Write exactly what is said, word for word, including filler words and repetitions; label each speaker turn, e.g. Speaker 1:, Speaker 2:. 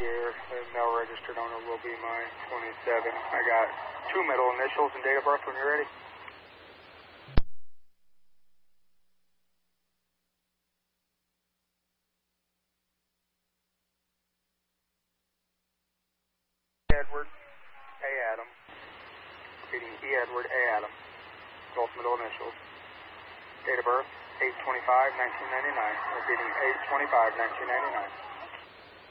Speaker 1: here. The mail registered owner will be my twenty-seven. I got two middle initials and date of birth when you're ready. Edward A. Adam. Repeating E. Edward A. Adam. Both middle initials. Date of birth, eight twenty-five nineteen ninety-nine. Repeating eight twenty-five nineteen ninety-nine.